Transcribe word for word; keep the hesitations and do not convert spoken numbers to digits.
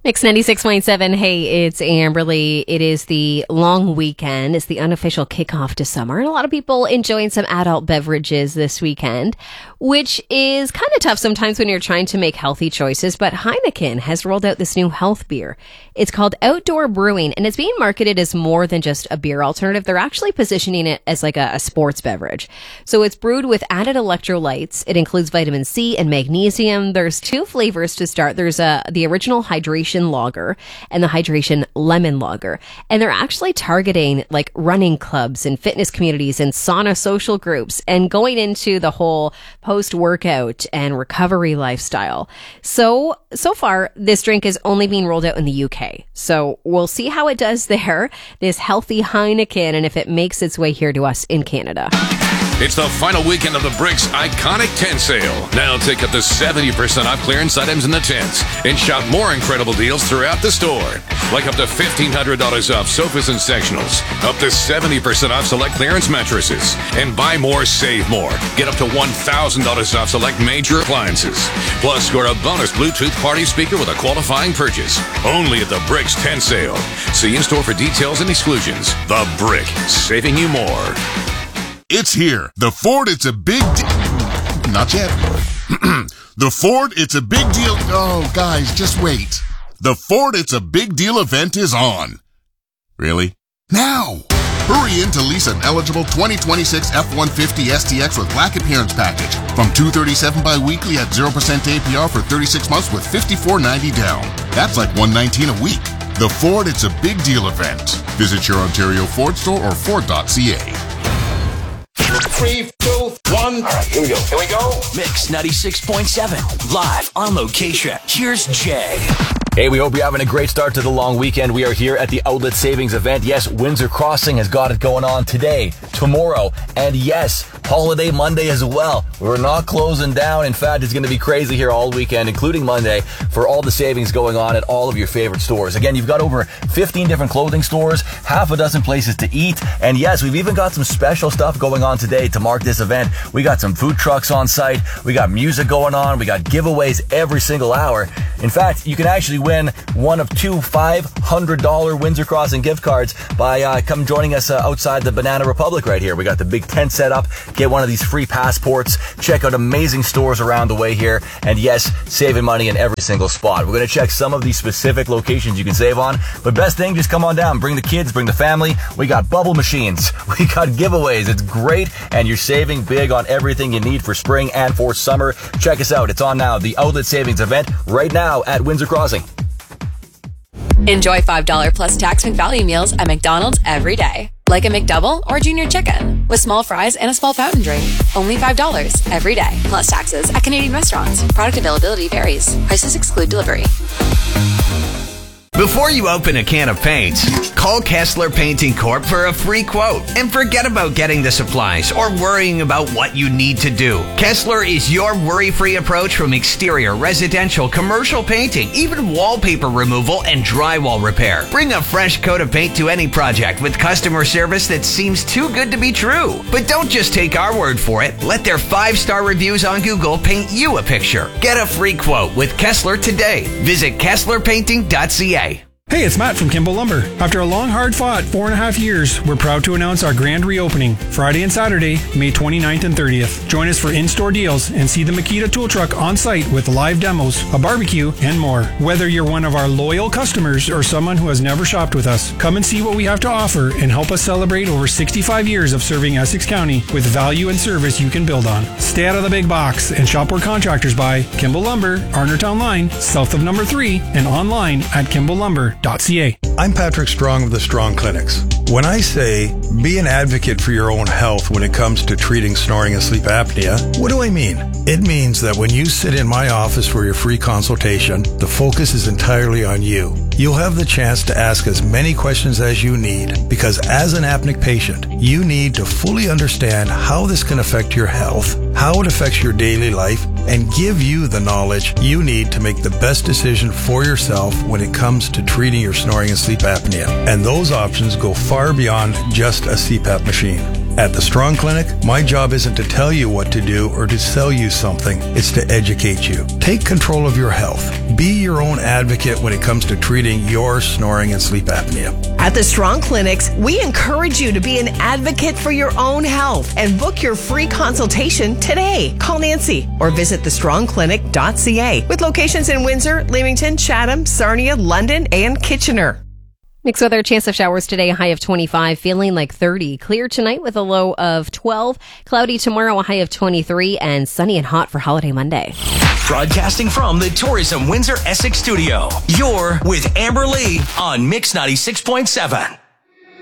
Mix ninety-six point seven. Hey, it's Amberly. It is the long weekend. It's the unofficial kickoff to summer. And a lot of people enjoying some adult beverages this weekend, which is kind of tough sometimes when you're trying to make healthy choices. But Heineken has rolled out this new health beer. It's called Outdoor Brewing, and it's being marketed as more than just a beer alternative. They're actually positioning it as like a, a sports beverage. So it's brewed with added electrolytes. It includes vitamin C and magnesium. There's two flavors to start. There's a, the original hydration lager and the hydration lemon lager. And they're actually targeting like running clubs and fitness communities and sauna social groups and going into the whole post-workout and recovery lifestyle. So, so far, this drink is only being rolled out in the U K. So we'll see how it does there, this healthy Heineken, and if it makes its way here to us in Canada. It's the final weekend of the Bricks Iconic Tent Sale. Now take up to seventy percent off clearance items in the tents and shop more incredible deals throughout the store. Like up to fifteen hundred dollars off sofas and sectionals, up to seventy percent off select clearance mattresses, and buy more, save more. Get up to one thousand dollars off select major appliances. Plus, score a bonus Bluetooth party speaker with a qualifying purchase. Only at the Bricks Tent Sale. See in-store for details and exclusions. The Brick, saving you more. It's here. The Ford, it's a big deal. Not yet. The Ford, it's a big deal. Oh, guys, just wait. The Ford, it's a big deal event is on. Really? Now! Hurry in to lease an eligible twenty twenty-six F one fifty S T X with Black Appearance Package from two hundred thirty-seven dollars bi-weekly at zero percent A P R for thirty-six months with fifty-four dollars ninety down. That's like one hundred nineteen dollars a week. The Ford, it's a big deal event. Visit your Ontario Ford store or Ford dot C A. Three, two, one. All right, here we go. Here we go. Mix ninety-six point seven, live on location. Here's Jay. Hey, we hope you're having a great start to the long weekend. We are here at the Outlet Savings event. Yes, Windsor Crossing has got it going on today, tomorrow, and yes, Holiday Monday as well. We're not closing down. In fact, it's going to be crazy here all weekend, including Monday, for all the savings going on at all of your favorite stores. Again, you've got over fifteen different clothing stores, half a dozen places to eat, and yes, we've even got some special stuff going on today to mark this event. We got some food trucks on site, we got music going on, we got giveaways every single hour. In fact, you can actually win one of two five hundred dollars Windsor Crossing gift cards by uh, come joining us uh, outside the Banana Republic right here. We got the big tent set up. Get one of these free passports. Check out amazing stores around the way here. And yes, saving money in every single spot. We're going to check some of these specific locations you can save on. But best thing, just come on down. Bring the kids, bring the family. We got bubble machines. We got giveaways. It's great. And you're saving big on everything you need for spring and for summer. Check us out. It's on now. The Outlet Savings event right now at Windsor Crossing. Enjoy five dollars plus tax and value meals at McDonald's every day. Like a McDouble or Junior Chicken with small fries and a small fountain drink. Only five dollars every day. Plus taxes at Canadian restaurants. Product availability varies. Prices exclude delivery. Before you open a can of paints, call Kessler Painting Corp for a free quote and forget about getting the supplies or worrying about what you need to do. Kessler is your worry-free approach from exterior, residential, commercial painting, even wallpaper removal and drywall repair. Bring a fresh coat of paint to any project with customer service that seems too good to be true. But don't just take our word for it. Let their five-star reviews on Google paint you a picture. Get a free quote with Kessler today. Visit Kessler Painting dot C A. Hey, it's Matt from Kimball Lumber. After a long, hard-fought four and a half years, we're proud to announce our grand reopening, Friday and Saturday, May twenty-ninth and thirtieth. Join us for in-store deals and see the Makita tool truck on site with live demos, a barbecue, and more. Whether you're one of our loyal customers or someone who has never shopped with us, come and see what we have to offer and help us celebrate over sixty-five years of serving Essex County with value and service you can build on. Stay out of the big box and shop where contractors buy. Kimball Lumber, Arnertown Line, south of number three, and online at kimball lumber dot c a. I'm Patrick Strong of the Strong Clinics. When I say be an advocate for your own health when it comes to treating snoring and sleep apnea, what do I mean? It means that when you sit in my office for your free consultation, the focus is entirely on you. You'll have the chance to ask as many questions as you need, because as an apneic patient, you need to fully understand how this can affect your health, how it affects your daily life, and give you the knowledge you need to make the best decision for yourself when it comes to treating your snoring and sleep apnea. And those options go far beyond just a C PAP machine. At the Strong Clinic, my job isn't to tell you what to do or to sell you something. It's to educate you. Take control of your health. Be your own advocate when it comes to treating your snoring and sleep apnea. At the Strong Clinics, we encourage you to be an advocate for your own health and book your free consultation today. Call Nancy or visit the strong clinic dot c a with locations in Windsor, Leamington, Chatham, Sarnia, London, and Kitchener. Mixed weather, chance of showers today, a high of twenty-five, feeling like thirty. Clear tonight with a low of twelve. Cloudy tomorrow, a high of twenty-three, and sunny and hot for Holiday Monday. Broadcasting from the Tourism Windsor Essex studio, you're with Amber Lee on Mix ninety-six point seven.